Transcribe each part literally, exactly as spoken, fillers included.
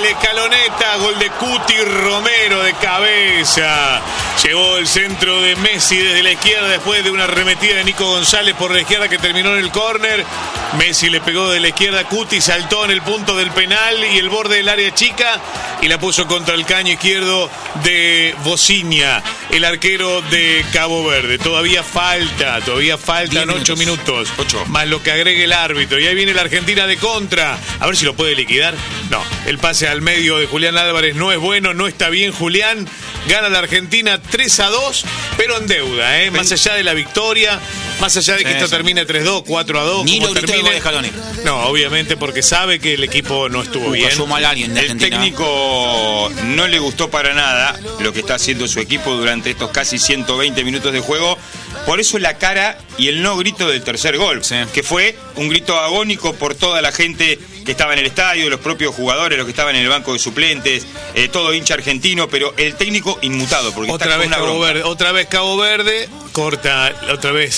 Escaloneta, gol de Cuti Romero de cabeza. Llegó el centro de Messi desde la izquierda después de una arremetida de Nico González por la izquierda que terminó en el córner. Messi le pegó de la izquierda, Cuti saltó en el punto del penal y el borde del área chica y la puso contra el caño izquierdo de Bociña, el arquero de Cabo Verde. Todavía falta, todavía faltan ocho minutos, ocho. Más lo que agregue el árbitro. Y ahí viene la Argentina de contra. A ver si lo puede liquidar. No, el pase al medio de Julián Álvarez no es bueno, no está bien Julián. Gana la Argentina tres a dos, pero en deuda, ¿eh? Más allá de la victoria, más allá de que sí, esto sí. termine tres dos, cuatro a dos, ni como lo termine. De Scaloni. No, obviamente porque sabe que el equipo no estuvo uh, bien. Mal alguien de el Argentina. Técnico no le gustó para nada lo que está haciendo su equipo durante estos casi ciento veinte minutos de juego. Por eso la cara y el no grito del tercer gol, sí. que fue un grito agónico por toda la gente que estaba en el estadio, los propios jugadores, los que estaban en el banco de suplentes, eh, todo hincha argentino, pero el técnico inmutado, porque otra está vez con una Cabo bronca. Verde, otra vez Cabo Verde, corta, otra vez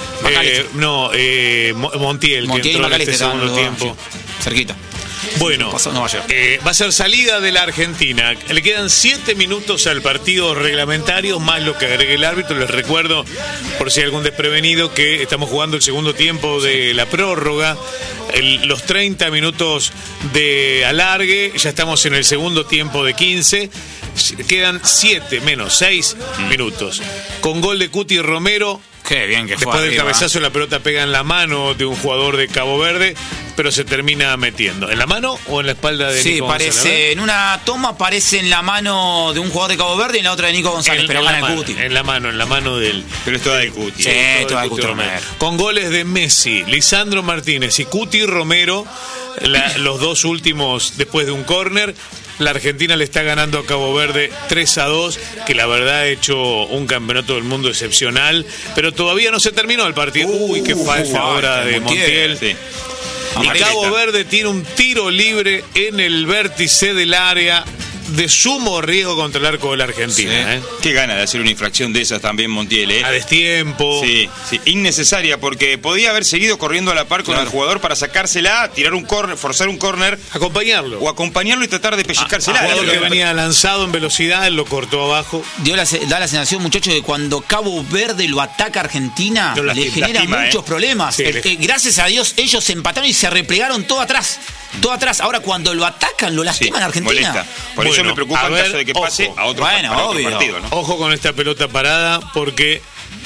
eh, no, eh, Montiel, Montiel, que entró en este segundo dos, tiempo. Sí. Cerquita. Bueno, no va, a eh, va a ser salida de la Argentina. Le quedan siete minutos al partido reglamentario, más lo que agregue el árbitro. Les recuerdo, por si hay algún desprevenido, que estamos jugando el segundo tiempo de la prórroga. El, los treinta minutos de alargue, ya estamos en el segundo tiempo de quince. Quedan siete menos seis mm. minutos. Con gol de Cuti Romero. Qué bien que fue. Después del arriba. cabezazo, la pelota pega en la mano de un jugador de Cabo Verde, pero se termina metiendo. ¿En la mano o en la espalda de sí, Nico parece, González? Sí, en una toma parece en la mano de un jugador de Cabo Verde y en la otra de Nico González, en, pero en gana el mano, Cuti. En la mano, en la mano del... Pero es toda de Cuti. Sí, es toda de Cuti Romero. Romero. Con goles de Messi, Lisandro Martínez y Cuti Romero, la, los dos últimos después de un córner. La Argentina le está ganando a Cabo Verde tres a dos, que la verdad ha hecho un campeonato del mundo excepcional, pero todavía no se terminó el partido. Uh, Uy, qué falta uh, ahora de Montiel. Montiel. Sí. Y Amarilleta. Cabo Verde tiene un tiro libre en el vértice del área de sumo riesgo contra el arco de la Argentina. Sí. ¿eh? Qué gana de hacer una infracción de esas también Montiel, ¿eh? A destiempo. Sí, sí, innecesaria, porque podía haber seguido corriendo a la par con claro. el jugador para sacársela, tirar un córner, forzar un córner. Acompañarlo. O acompañarlo y tratar de pellizcársela. El jugador que venía lanzado en velocidad, él lo cortó abajo. Dio la, da la sensación, muchachos, de cuando Cabo Verde lo ataca a Argentina, no, le genera lastima, muchos ¿eh? problemas. Sí, el, le... Gracias a Dios, ellos se empataron y se replegaron todo atrás. Todo atrás. Ahora, cuando lo atacan, lo lastiman sí, a Argentina. Molesta. Por bueno, eso me preocupa en caso de que ojo. pase a otro, bueno, a otro partido, ¿no? Ojo con esta pelota parada, porque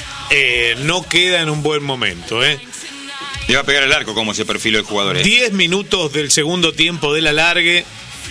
eh, no queda en un buen momento, ¿eh? Le va a pegar el arco como se perfiló el jugador. ¿eh? Diez minutos del segundo tiempo del alargue.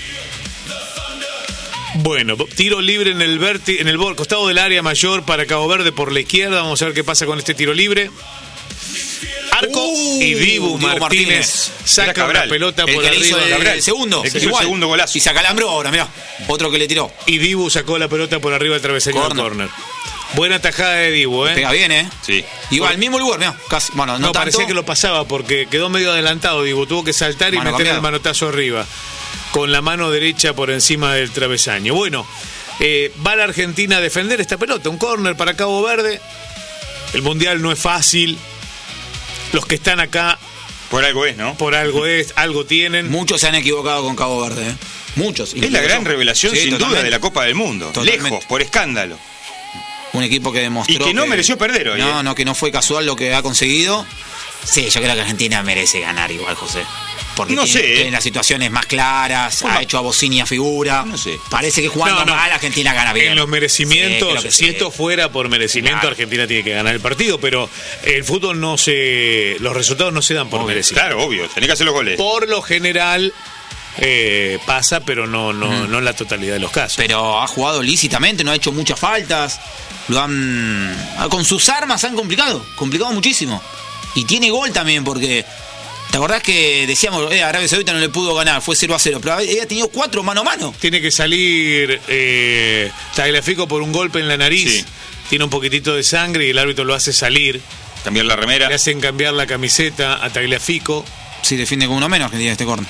Bueno, tiro libre en el verti, en el costado del área mayor para Cabo Verde por la izquierda. Vamos a ver qué pasa con este tiro libre. Arco uh, y Dibu Martínez, Martínez saca la pelota por el arriba. El, el segundo, el, el segundo golazo. Y se acalambró ahora, mirá. Otro que le tiró. Y Dibu sacó la pelota por arriba del travesaño del córner. Buena tajada de Dibu, ¿eh? Pega bien, ¿eh? Sí. Iba al mismo lugar, mirá. Casi, bueno, no, no tanto. Parecía que lo pasaba porque quedó medio adelantado Dibu. Tuvo que saltar y Mano meter cambiado. el manotazo arriba. Con la mano derecha por encima del travesaño. Bueno, eh, va la Argentina a defender esta pelota. Un córner para Cabo Verde. El Mundial no es fácil. Los que están acá... Por algo es, ¿no? Por algo es, algo tienen. Muchos se han equivocado con Cabo Verde, ¿eh? Muchos. Es la gran revelación, sí, sin totalmente. duda, de la Copa del Mundo. Totalmente. Lejos, por escándalo. Un equipo que demostró... Y que no que, mereció perder hoy. No, ¿eh? no, que no fue casual lo que ha conseguido. Sí, yo creo que Argentina merece ganar igual, José. Porque no tiene, sé, tiene las situaciones más claras, bueno, ha hecho a Bociña figura. No sé. Parece que jugando no, no. mal Argentina gana bien. En los merecimientos, sí, si sí. esto fuera por merecimiento, claro. Argentina tiene que ganar el partido, pero el fútbol no se... Los resultados no se dan por obvio, merecimiento. Claro, obvio, tenés que hacer los goles. Por lo general... Eh, pasa, pero no, no, mm. no en la totalidad de los casos. Pero ha jugado lícitamente, no ha hecho muchas faltas. Lo han... Con sus armas han complicado, complicado muchísimo. Y tiene gol también, porque... ¿Te acordás que decíamos, eh, Arabia Saudita no le pudo ganar, fue cero a cero, pero ella ha tenido cuatro mano a mano? Tiene que salir eh, Tagliafico por un golpe en la nariz, sí. Tiene un poquitito de sangre y el árbitro lo hace salir. Cambiar la remera. Le hacen cambiar la camiseta a Tagliafico. Sí, defiende con uno menos que tiene este córner.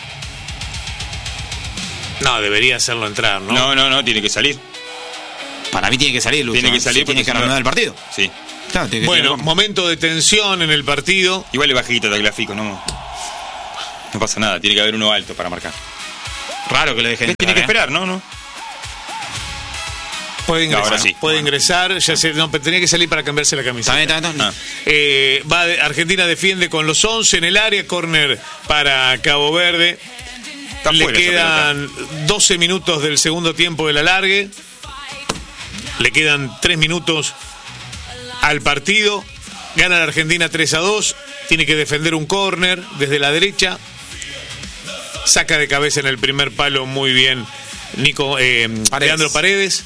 No, debería hacerlo entrar, ¿no? No, no, no, tiene que salir. Para mí tiene que salir, Lucho. Tiene que salir, tiene que reanudar no... el partido. Sí. Claro, tiene que bueno, tirar... momento de tensión en el partido. Igual le bajito Tagliafico, no, no pasa nada, tiene que haber uno alto para marcar. Raro que lo dejen. Tiene que entrar, ¿eh? esperar, ¿no? ¿no? Puede ingresar, Ahora sí. puede ingresar, ya se, no, tenía que salir para cambiarse la camiseta. Está bien, está bien, está bien. Eh, va de- Argentina defiende con los once en el área, córner para Cabo Verde. Está Le fuera esa quedan doce minutos del segundo tiempo del alargue. Le quedan tres minutos al partido. Gana la Argentina tres a dos. Tiene que defender un córner desde la derecha. Saca de cabeza en el primer palo muy bien Nico eh, Paredes. Leandro Paredes.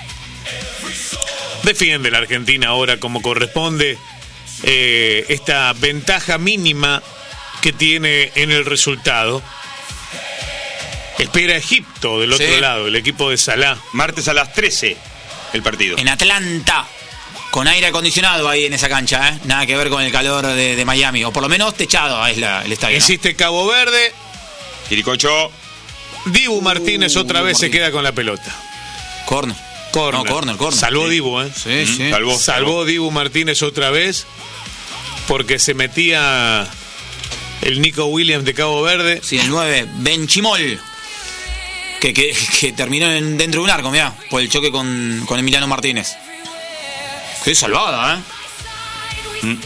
Defiende la Argentina ahora como corresponde eh, esta ventaja mínima que tiene en el resultado. Espera Egipto del otro Sí. lado, el equipo de Salah. Martes a las trece el partido. En Atlanta, con aire acondicionado ahí en esa cancha, ¿eh? Nada que ver con el calor de, de Miami, o por lo menos techado es la, el estadio, ¿no? Insiste Cabo Verde. Quiricocho. Dibu Martínez otra Uh, vez se Martínez. queda con la pelota. Corner. Corner. No, corner, corner. Salvó Sí. Dibu, ¿eh? Sí, Mm, sí. salvó. Salvó Dibu Martínez otra vez porque se metía el Nico Williams de Cabo Verde. Sí, el nueve, Benchimol. Que, que, que terminó en- dentro de un arco, mirá, por el choque con, con Emiliano Martínez. Qué salvada, ¿eh?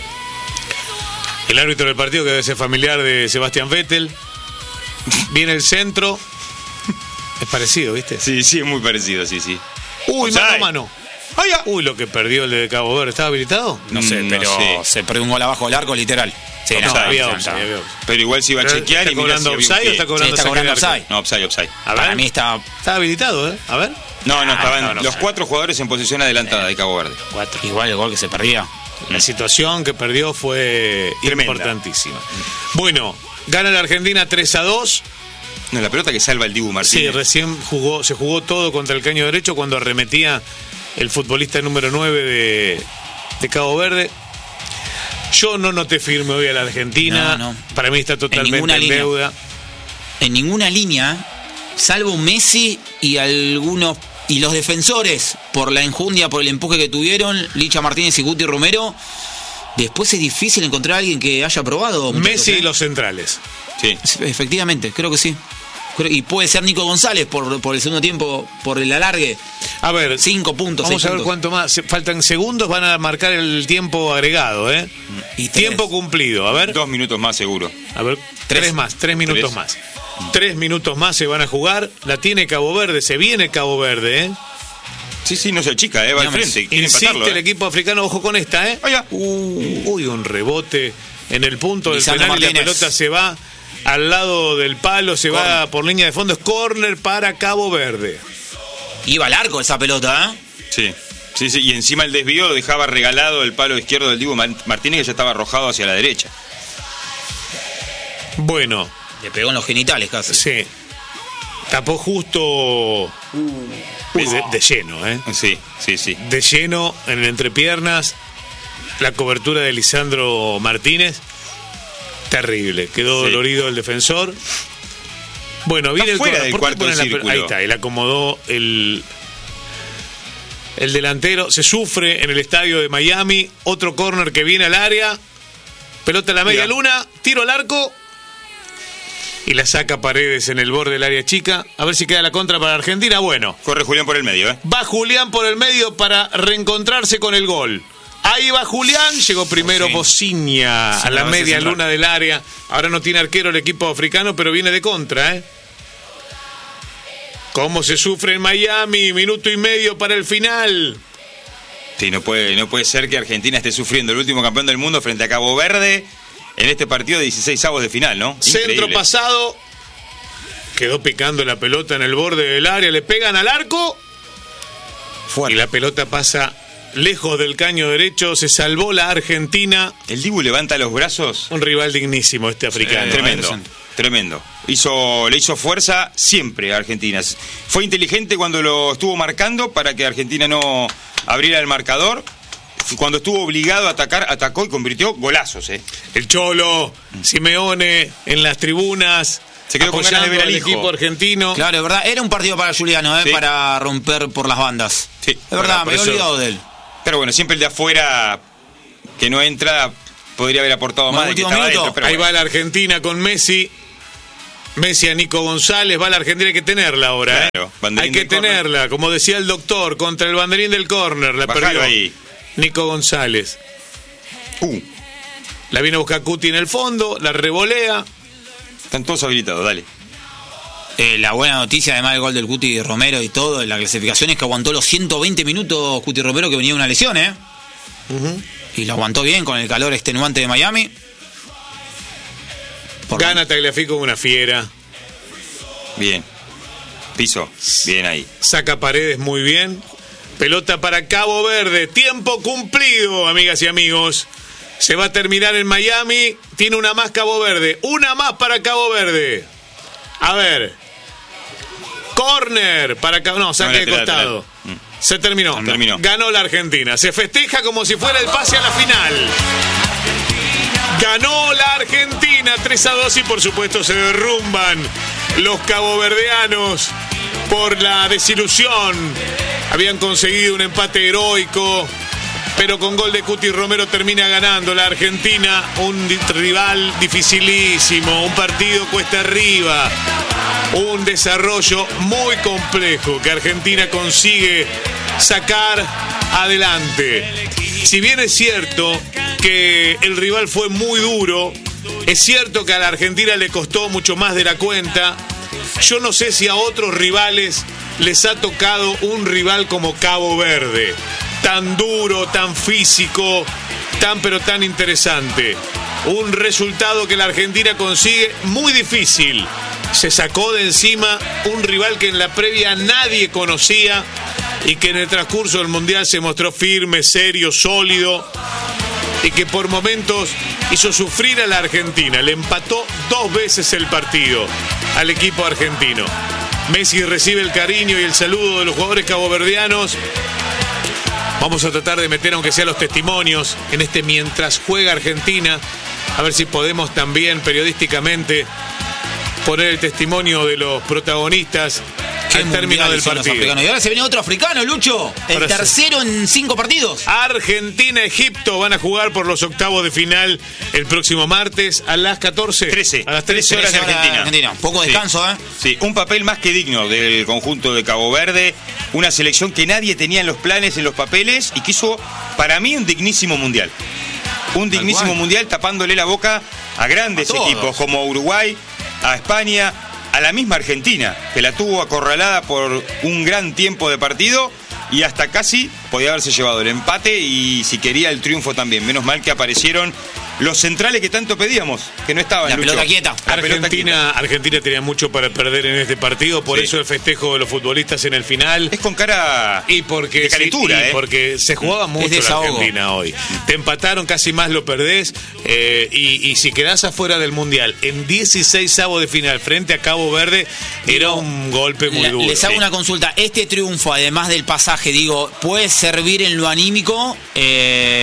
El árbitro del partido, que debe ser familiar de Sebastián Vettel. Viene el centro. Es parecido, ¿viste? Sí, sí, es muy parecido, sí, sí. Uy, Offside. mano a mano. ¡Ay, ya! Uy, lo que perdió el de Cabo Verde. ¿Estaba habilitado? No sé, Mm, no pero sé. se perdió un gol abajo del arco, literal. Sí, No, no, había no, offside, no. había offside. Pero igual se iba a Pero, chequear ¿está y mira cobrando si había un offside o pie. está cobrando Sí, está saque de cobrando arco? offside. No, offside, offside. A Para ver. mí está... Está habilitado, ¿eh? A ver. No, no, Ah, estaban no, no los sé. cuatro jugadores en posición adelantada de Cabo Verde. Igual el gol que se perdía. La situación que perdió fue Tremenda. importantísima. Bueno, gana la Argentina tres a dos. No, la pelota que salva el Dibu Sí, Martínez. recién jugó, se jugó todo contra el caño derecho cuando arremetía el futbolista número nueve de, de Cabo Verde. Yo no noté firme hoy a la Argentina. No, no. Para mí está totalmente ninguna en línea. deuda. En ninguna línea, salvo Messi y algunos... Y los defensores, por la enjundia, por el empuje que tuvieron, Licha Martínez y Guti Romero, después es difícil encontrar a alguien que haya probado. muchachos, Messi ¿eh? y los centrales. Sí. Efectivamente, creo que sí. Creo- Y puede ser Nico González por, por el segundo tiempo, por el alargue. A ver, Cinco puntos, vamos seis a ver puntos. cuánto más. Se- Faltan segundos, van a marcar el tiempo agregado, ¿eh? Y tres. Tiempo cumplido. A ver, Dos minutos más seguro. a ver, tres, Tres. más, tres minutos Tres. más. Tres minutos más se van a jugar. La tiene Cabo Verde, se viene Cabo Verde, ¿eh? Sí, sí, no se achica, eh, va al Digamos, frente. Quiere Insiste empatarlo. el eh. equipo africano, ojo con esta, ¿eh? Ay, ya. Uh, uy, un rebote en el punto del Lisandro penal y la Martínez. pelota se va al lado del palo, se va Corner. por línea de fondo. Es córner para Cabo Verde. Iba al arco esa pelota, ¿eh? Sí. Sí, sí, y encima el desvío lo dejaba regalado el palo izquierdo del Dibu Mar- Martínez, que ya estaba arrojado hacia la derecha. Bueno, Le pegó en los genitales casi. sí. Tapó justo Uy, de, de lleno, ¿eh? Sí, sí, sí. De lleno en el entrepiernas. La cobertura de Lisandro Martínez. Terrible. Quedó Sí. dolorido el defensor. Bueno, viene el fuera córner. del ¿Por qué cuarto ponen la pel- círculo. Ahí está, él acomodó el. El delantero. Se sufre en el estadio de Miami. Otro córner que viene al área. Pelota a la media Mira. luna. Tiro al arco. Y la saca Paredes en el borde del área chica. A ver si queda la contra para Argentina. Bueno. Corre Julián por el medio, ¿eh? Va Julián por el medio para reencontrarse con el gol. Ahí va Julián, llegó primero Sí. Bociña Sí, a la la base media central. luna del área. Ahora no tiene arquero el equipo africano, pero viene de contra, ¿eh? ¿Cómo se sufre en Miami? Minuto y medio para el final. Sí, no puede, no puede ser que Argentina esté sufriendo el último campeón del mundo frente a Cabo Verde en este partido de dieciséis avos de final, ¿no? Centro Increíble. pasado. Quedó picando la pelota en el borde del área. Le pegan al arco. Fuerte. Y la pelota pasa lejos del caño derecho. Se salvó la Argentina. El Dibu levanta los brazos. Un rival dignísimo este africano. Eh, tremendo, Anderson. tremendo. Hizo, le hizo fuerza siempre a Argentina. Fue inteligente cuando lo estuvo marcando para que Argentina no abriera el marcador. Y cuando estuvo obligado a atacar, atacó y convirtió golazos, ¿eh? El Cholo, Simeone en las tribunas. Se quedó con ganas de ver al al hijo. equipo argentino. Claro, es verdad. Era un partido para Juliano, ¿eh? Sí. Para romper por las bandas. Sí, Es verdad, por me he eso- olvidado de él. Pero bueno, siempre el de afuera que no entra podría haber aportado Bueno, más de que último estaba minuto. adentro, pero Ahí bueno. va la Argentina con Messi. Messi a Nico González, va a la Argentina, hay que tenerla ahora, claro, ¿eh? Hay que tenerla, corner. Como decía el doctor, contra el banderín del córner, la Bajalo perdió ahí. Nico González. Uh. La viene a buscar Cuti en el fondo, la revolea. Están todos habilitados, dale. Eh, la buena noticia, además del gol del Cuti Romero y todo, en la clasificación es que aguantó los ciento veinte minutos Cuti Romero, que venía de una lesión, ¿eh? Uh-huh. Y lo aguantó bien con el calor extenuante de Miami. Por Gana Tagliafico una fiera. Bien. Piso. Bien ahí. Saca Paredes muy bien. Pelota para Cabo Verde. Tiempo cumplido, amigas y amigos. Se va a terminar en Miami. Tiene una más Cabo Verde. Una más para Cabo Verde. A ver. Corner para Cabo. No, saque no, de costado. Lateral. Se terminó. No, terminó. Ganó la Argentina. Se festeja como si fuera el pase a la final. Ganó la Argentina tres a dos y por supuesto se derrumban los caboverdeanos por la desilusión. Habían conseguido un empate heroico, pero con gol de Cuti Romero termina ganando la Argentina. Un rival dificilísimo, un partido cuesta arriba, un desarrollo muy complejo que Argentina consigue sacar adelante. Si bien es cierto que el rival fue muy duro, es cierto que a la Argentina le costó mucho más de la cuenta. Yo no sé si a otros rivales les ha tocado un rival como Cabo Verde, tan duro, tan físico, tan pero tan interesante. Un resultado que la Argentina consigue muy difícil. Se sacó de encima un rival que en la previa nadie conocía y que en el transcurso del Mundial se mostró firme, serio, sólido y que por momentos hizo sufrir a la Argentina. Le empató dos veces el partido al equipo argentino. Messi recibe el cariño y el saludo de los jugadores caboverdianos. Vamos a tratar de meter aunque sea los testimonios en este mientras juega Argentina, a ver si podemos también periodísticamente poner el testimonio de los protagonistas al término del partido. Y ahora se viene otro africano, Lucho. El ahora tercero sí. En cinco partidos. Argentina-Egipto van a jugar por los octavos de final el próximo martes a las catorce. trece. A las trece horas de Argentina. Argentina. Poco descanso, sí. ¿eh? Sí, un papel más que digno del conjunto de Cabo Verde. Una selección que nadie tenía en los planes, en los papeles, y que hizo, para mí, un dignísimo mundial. Un dignísimo mundial tapándole la boca a grandes a equipos como Uruguay, a España, a la misma Argentina, que la tuvo acorralada por un gran tiempo de partido y hasta casi podía haberse llevado el empate y si quería el triunfo también. Menos mal que aparecieron los centrales que tanto pedíamos, que no estaban. La Lucho. pelota quieta. La la Argentina, pelota quieta. Argentina tenía mucho para perder en este partido, por sí. Eso el festejo de los futbolistas en el final. Es con cara y porque, de calentura, sí, y eh. porque se jugaba mucho la Argentina hoy. Te empataron, casi más lo perdés, eh, y, y si quedás afuera del Mundial en dieciséis avos de final frente a Cabo Verde, digo, era un golpe muy la, duro. Les hago sí. una consulta. Este triunfo, además del pasaje, digo, puede servir en lo anímico, eh,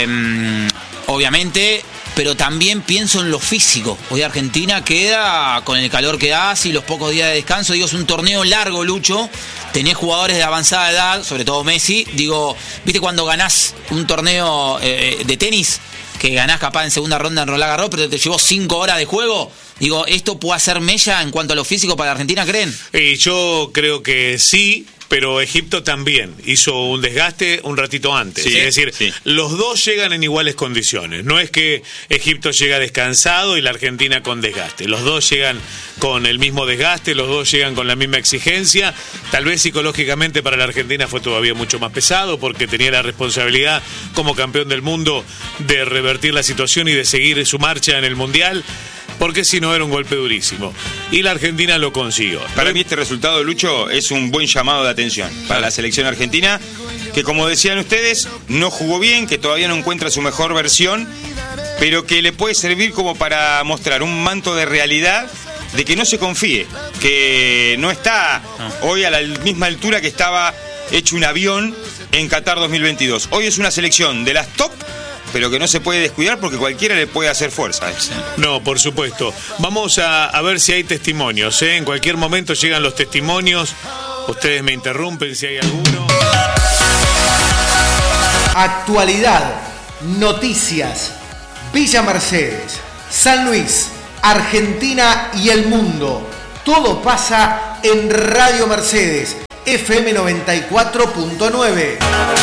obviamente, pero también pienso en lo físico. Hoy Argentina queda con el calor que hace y los pocos días de descanso. Digo, es un torneo largo, Lucho. Tenés jugadores de avanzada edad, sobre todo Messi. Digo, ¿viste cuando ganás un torneo eh, de tenis? Que ganás capaz en segunda ronda en Roland Garros, pero te llevó cinco horas de juego. Digo, ¿esto puede hacer mella en cuanto a lo físico para Argentina, creen? Y yo creo que sí, pero Egipto también hizo un desgaste un ratito antes. Sí, es decir, sí. los dos llegan en iguales condiciones. No es que Egipto llega descansado y la Argentina con desgaste. Los dos llegan con el mismo desgaste, los dos llegan con la misma exigencia. Tal vez psicológicamente para la Argentina fue todavía mucho más pesado porque tenía la responsabilidad como campeón del mundo de revertir la situación y de seguir su marcha en el Mundial. Porque si no era un golpe durísimo. Y la Argentina lo consiguió. Para mí este resultado, Lucho, es un buen llamado de atención para la selección argentina, que como decían ustedes, no jugó bien, que todavía no encuentra su mejor versión, pero que le puede servir como para mostrar un manto de realidad, de que no se confíe, que no está hoy a la misma altura que estaba hecho un avión en Qatar dos mil veintidós. Hoy es una selección de las top, pero que no se puede descuidar porque cualquiera le puede hacer fuerza. No, por supuesto. Vamos a, a ver si hay testimonios, ¿eh? En cualquier momento llegan los testimonios. Ustedes me interrumpen si hay alguno. Actualidad, noticias, Villa Mercedes, San Luis, Argentina y el mundo. todo pasa en Radio Mercedes, F M noventa y cuatro punto nueve.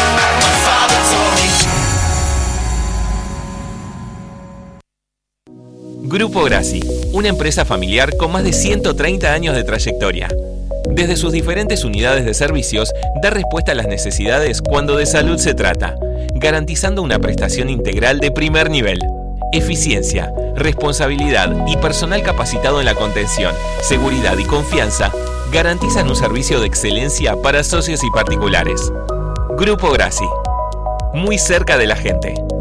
Grupo Grassi, una empresa familiar con más de ciento treinta años de trayectoria. Desde sus diferentes unidades de servicios, da respuesta a las necesidades cuando de salud se trata, garantizando una prestación integral de primer nivel. Eficiencia, responsabilidad y personal capacitado en la contención, seguridad y confianza garantizan un servicio de excelencia para socios y particulares. Grupo Grassi, muy cerca de la gente.